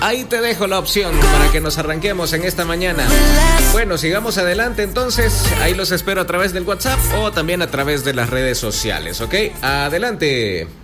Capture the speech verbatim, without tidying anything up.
Ahí te dejo la opción para que nos arranquemos en esta mañana. Bueno, sigamos adelante entonces. Ahí los espero a través del WhatsApp o también a través de las redes sociales, ¿ok? Adelante.